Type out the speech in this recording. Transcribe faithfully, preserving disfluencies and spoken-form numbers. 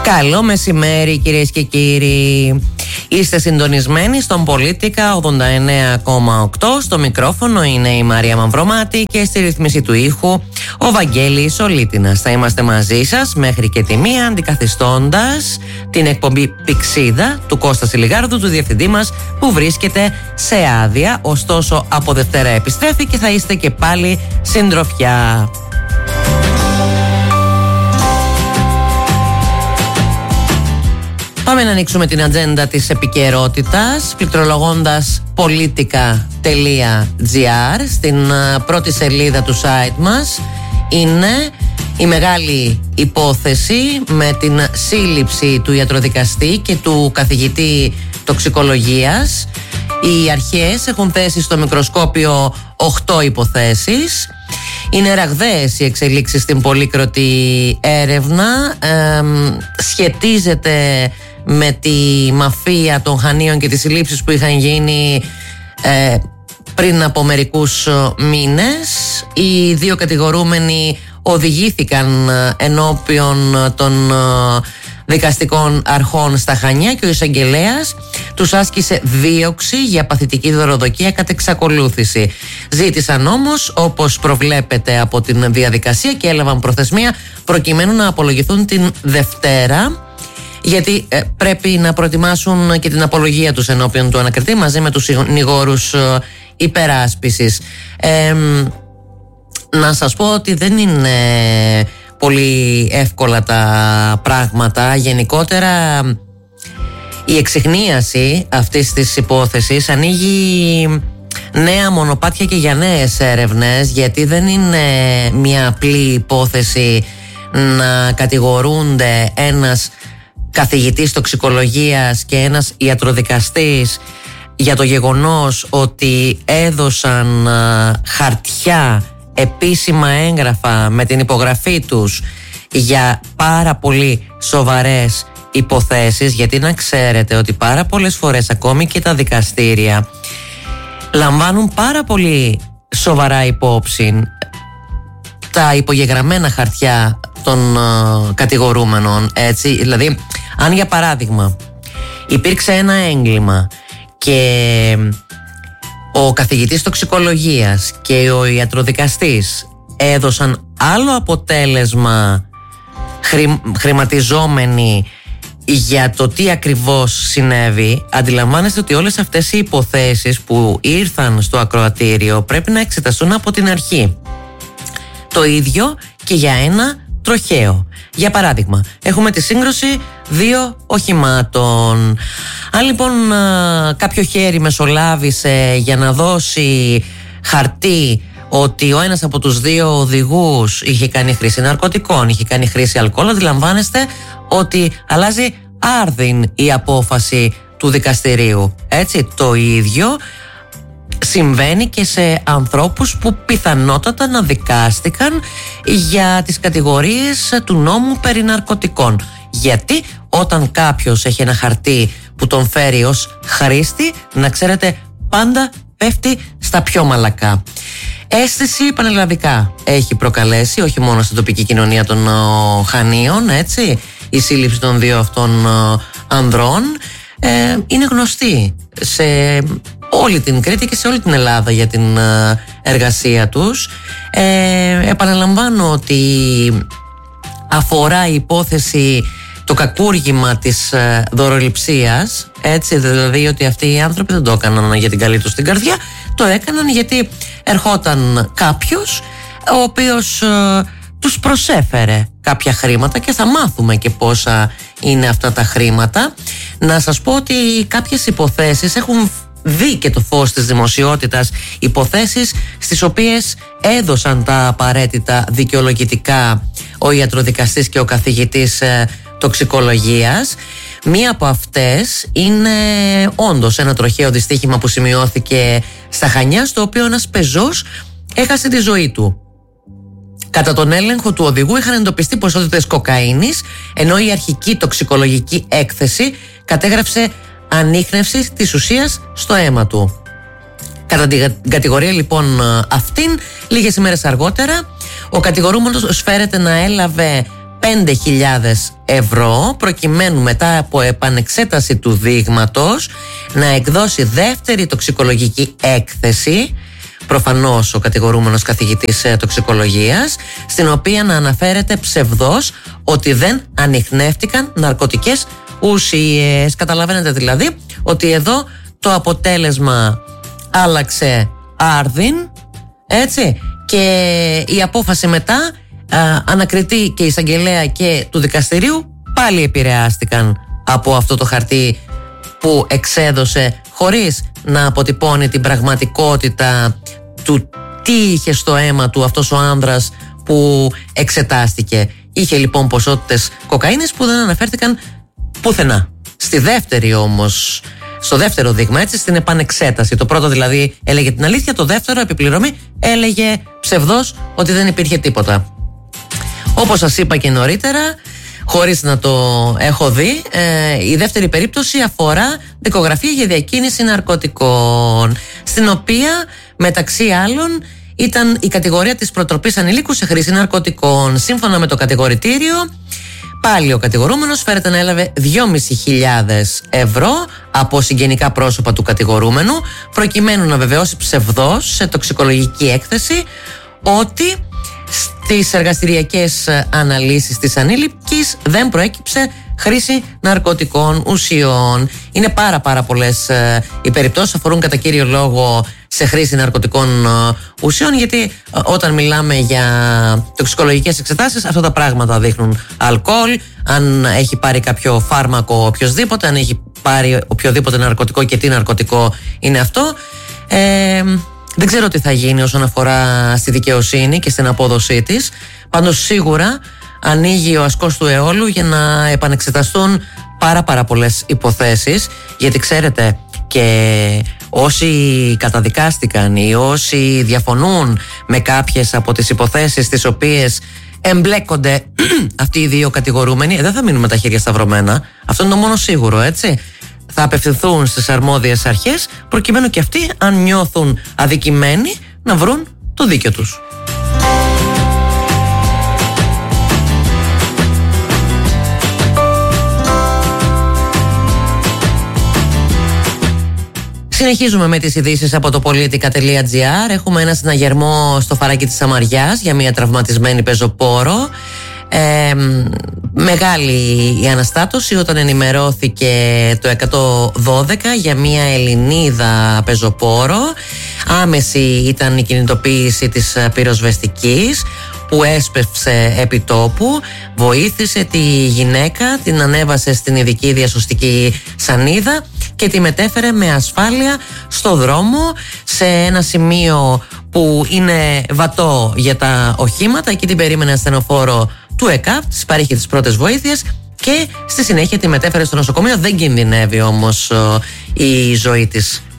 Καλό μεσημέρι κυρίες και κύριοι. Είστε συντονισμένοι στον Πολίτικα ογδόντα εννέα κόμμα οκτώ. Στο μικρόφωνο είναι η Μαρία Μαυρομάτη και στη ρύθμιση του ήχου ο Βαγγέλης Ολίτινας. Θα είμαστε μαζί σας μέχρι και τη μία, αντικαθιστώντας την εκπομπή Πηξίδα του Κώστα Σιλιγάρδου, του διευθυντή μας, που βρίσκεται σε άδεια. Ωστόσο από Δευτέρα επιστρέφει και θα είστε και πάλι συντροφιά. Πάμε να ανοίξουμε την ατζέντα της επικαιρότητας πληκτρολογώντας πολίτικα τελεία τζι άρ. Στην πρώτη σελίδα του site μας είναι η μεγάλη υπόθεση με την σύλληψη του ιατροδικαστή και του καθηγητή τοξικολογίας. Οι αρχές έχουν θέσει στο μικροσκόπιο οκτώ υποθέσεις. Είναι ραγδαίες οι εξελίξεις στην πολύκροτη έρευνα. Ε, σχετίζεται με τη μαφία των Χανίων και τις συλλήψεις που είχαν γίνει ε, πριν από μερικούς μήνες. Οι δύο κατηγορούμενοι οδηγήθηκαν ενώπιον των δικαστικών αρχών στα Χανιά και ο εισαγγελέας τους άσκησε δίωξη για παθητική δωροδοκία κατ' εξακολούθηση. Ζήτησαν όμως, όπως προβλέπεται από την διαδικασία, και έλαβαν προθεσμία προκειμένου να απολογηθούν την Δευτέρα, γιατί ε, πρέπει να προετοιμάσουν και την απολογία τους ενώπιον του ανακριτή μαζί με τους συνηγόρους ε, υπεράσπισης. Ε, να σας πω ότι δεν είναι πολύ εύκολα τα πράγματα. Γενικότερα η εξιχνίαση αυτής της υπόθεσης ανοίγει νέα μονοπάτια και για νέες έρευνες, γιατί δεν είναι μια απλή υπόθεση να κατηγορούνται ένας καθηγητής τοξικολογίας και ένας ιατροδικαστής για το γεγονός ότι έδωσαν χαρτιά, επίσημα έγγραφα με την υπογραφή τους για πάρα πολύ σοβαρές υποθέσεις. Γιατί να ξέρετε ότι πάρα πολλές φορές ακόμη και τα δικαστήρια λαμβάνουν πάρα πολύ σοβαρά υπόψη τα υπογεγραμμένα χαρτιά των uh, κατηγορούμενων, έτσι. Δηλαδή, αν για παράδειγμα υπήρξε ένα έγκλημα και ο καθηγητής τοξικολογίας και ο ιατροδικαστής έδωσαν άλλο αποτέλεσμα χρη, χρηματιζόμενοι για το τι ακριβώς συνέβη, αντιλαμβάνεστε ότι όλες αυτές οι υποθέσεις που ήρθαν στο ακροατήριο πρέπει να εξεταστούν από την αρχή. Το ίδιο και για ένα τροχαίο. Για παράδειγμα, έχουμε τη σύγκρουση δύο οχημάτων. Αν λοιπόν κάποιο χέρι μεσολάβησε για να δώσει χαρτί ότι ο ένας από τους δύο οδηγούς είχε κάνει χρήση ναρκωτικών, είχε κάνει χρήση αλκοόλ, αντιλαμβάνεστε ότι αλλάζει άρδιν η απόφαση του δικαστηρίου. Έτσι, το ίδιο συμβαίνει και σε ανθρώπους που πιθανότατα να δικάστηκαν για τις κατηγορίες του νόμου περί ναρκωτικών. Γιατί όταν κάποιος έχει ένα χαρτί που τον φέρει ως χρήστη, να ξέρετε, πάντα πέφτει στα πιο μαλακά. Αίσθηση πανελλαδικά έχει προκαλέσει, όχι μόνο στην τοπική κοινωνία των ο, Χανίων, έτσι, η σύλληψη των δύο αυτών ο, ανδρών ε, είναι γνωστή σε όλη την Κρήτη και σε όλη την Ελλάδα για την ε, εργασία τους. Ε, επαναλαμβάνω ότι αφορά η υπόθεση το κακούργημα της ε, δωροληψίας, έτσι, δηλαδή ότι αυτοί οι άνθρωποι δεν το έκαναν για την καλή τους την καρδιά, το έκαναν γιατί ερχόταν κάποιος ο οποίος ε, τους προσέφερε κάποια χρήματα και θα μάθουμε και πόσα είναι αυτά τα χρήματα. Να σας πω ότι κάποιες υποθέσεις έχουν δει και το φως της δημοσιότητας, υποθέσεις στις οποίες έδωσαν τα απαραίτητα δικαιολογητικά ο ιατροδικαστής και ο καθηγητής ε, τοξικολογίας. Μία από αυτές είναι όντως ένα τροχαίο δυστύχημα που σημειώθηκε στα Χανιά, στο οποίο ένας πεζός έχασε τη ζωή του. Κατά τον έλεγχο του οδηγού είχαν εντοπιστεί ποσότητες κοκαίνης, ενώ η αρχική τοξικολογική έκθεση κατέγραψε ανίχνευση της ουσίας στο αίμα του. Κατά την κατηγορία λοιπόν αυτήν, λίγες ημέρες αργότερα, ο κατηγορούμενος φέρεται να έλαβε πέντε χιλιάδες ευρώ προκειμένου μετά από επανεξέταση του δείγματος να εκδώσει δεύτερη τοξικολογική έκθεση, προφανώς ο κατηγορούμενος καθηγητής τοξικολογίας, στην οποία να αναφέρεται ψευδός ότι δεν ανιχνεύτηκαν ναρκωτικές ουσίες. Καταλαβαίνετε δηλαδή ότι εδώ το αποτέλεσμα άλλαξε άρδιν, έτσι, και η απόφαση μετά, α, ανακριτή και εισαγγελέα και του δικαστηρίου, πάλι επηρεάστηκαν από αυτό το χαρτί που εξέδωσε χωρίς να αποτυπώνει την πραγματικότητα του τι είχε στο αίμα του αυτός ο άνδρας που εξετάστηκε. Είχε λοιπόν ποσότητες κοκαίνης που δεν αναφέρθηκαν πουθενά. Στη δεύτερη όμως, στο δεύτερο δείγμα, έτσι, στην επανεξέταση. Το πρώτο δηλαδή έλεγε την αλήθεια, το δεύτερο, επιπληρωμή, έλεγε ψευδός ότι δεν υπήρχε τίποτα. Όπως σας είπα και νωρίτερα, χωρίς να το έχω δει, ε, η δεύτερη περίπτωση αφορά δικογραφία για διακίνηση ναρκωτικών, στην οποία μεταξύ άλλων ήταν η κατηγορία της προτροπής ανηλίκου σε χρήση ναρκωτικών. Σύμφωνα με το κατηγορητήριο, πάλι ο κατηγορούμενος φέρεται να έλαβε δυόμισι χιλιάδες ευρώ από συγγενικά πρόσωπα του κατηγορούμενου, προκειμένου να βεβαιώσει ψευδός σε τοξικολογική έκθεση ότι στις εργαστηριακές αναλύσεις της ανήλικης δεν προέκυψε χρήση ναρκωτικών ουσιών. Είναι πάρα πάρα πολλές ε, οι περιπτώσεις, αφορούν κατά κύριο λόγο σε χρήση ναρκωτικών ε, ουσιών, γιατί ε, όταν μιλάμε για τοξικολογικές εξετάσεις, αυτά τα πράγματα δείχνουν αλκοόλ, αν έχει πάρει κάποιο φάρμακο οποιοσδήποτε, αν έχει πάρει οποιοδήποτε ναρκωτικό και τι ναρκωτικό είναι αυτό. ε, Δεν ξέρω τι θα γίνει όσον αφορά στη δικαιοσύνη και στην απόδοσή της. Πάντως σίγουρα ανοίγει ο ασκός του αιώλου για να επανεξεταστούν πάρα πάρα πολλές υποθέσεις, γιατί ξέρετε, και όσοι καταδικάστηκαν ή όσοι διαφωνούν με κάποιες από τις υποθέσεις τις οποίες εμπλέκονται αυτοί οι δύο κατηγορούμενοι, δεν θα μείνουν με τα χέρια σταυρωμένα. Αυτό είναι το μόνο σίγουρο, έτσι. Θα απευθυνθούν στις αρμόδιες αρχές προκειμένου και αυτοί, αν νιώθουν αδικημένοι, να βρουν το δίκιο τους. Συνεχίζουμε με τις ειδήσεις από το πολίτικα τελεία τζι άρ. Έχουμε ένα συναγερμό στο Φαράκι της Σαμαριάς για μια τραυματισμένη πεζοπόρο. Ε, μεγάλη η αναστάτωση όταν ενημερώθηκε το εκατόν δώδεκα για μια Ελληνίδα πεζοπόρο. Άμεση ήταν η κινητοποίηση της πυροσβεστικής που έσπευσε επί τόπου, βοήθησε τη γυναίκα, την ανέβασε στην ειδική διασωστική σανίδα και τη μετέφερε με ασφάλεια στο δρόμο, σε ένα σημείο που είναι βατό για τα οχήματα. Εκεί την περίμενε ασθενοφόρο του ΕΚΑΒ, της παρήχε τις πρώτες βοήθειες και στη συνέχεια τη μετέφερε στο νοσοκομείο. Δεν κινδυνεύει όμως η ζωή της.